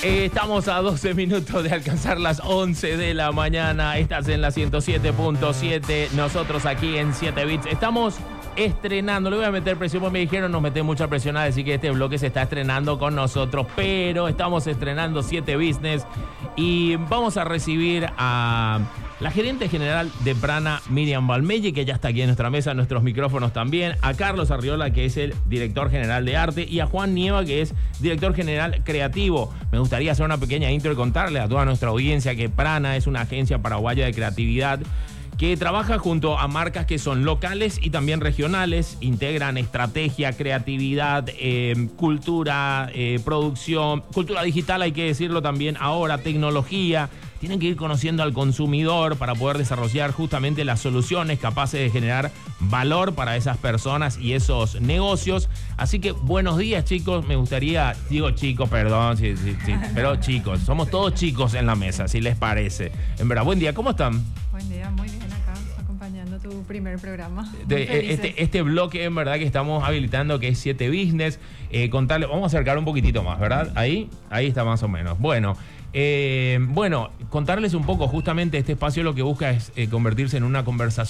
Estamos a 12 minutos de alcanzar las 11 de la mañana. Estás en la 107.7. Nosotros aquí en 7 Bits estamos estrenando. Le voy a meter presión porque me dijeron nos mete mucha presión a decir que este bloque se está estrenando con nosotros. Pero estamos estrenando 7 Business y vamos a recibir a la gerente general de Prana, Miriam Valmelli, que ya está aquí en nuestra mesa, en nuestros micrófonos también, a Carlos Arriola, que es el director general de arte, y a Juan Nieva, que es director general creativo. Me gustaría hacer una pequeña intro y contarle a toda nuestra audiencia que Prana es una agencia paraguaya de creatividad que trabaja junto a marcas que son locales y también regionales, integran estrategia, creatividad, cultura, producción, cultura digital, hay que decirlo también ahora, tecnología. Tienen que ir conociendo al consumidor para poder desarrollar justamente las soluciones capaces de generar valor para esas personas y esos negocios. Así que buenos días, chicos. Me gustaría, digo chicos, perdón, sí, pero chicos, somos todos chicos en la mesa, si les parece. En verdad, buen día, ¿cómo están? Buen día, muy bien acá, acompañando tu primer programa. Este bloque, en verdad, que estamos habilitando, que es 7 Business. Contarle, vamos a acercar un poquitito más, ¿verdad? Ahí está más o menos. Bueno, contarles un poco, justamente este espacio lo que busca es convertirse en una conversación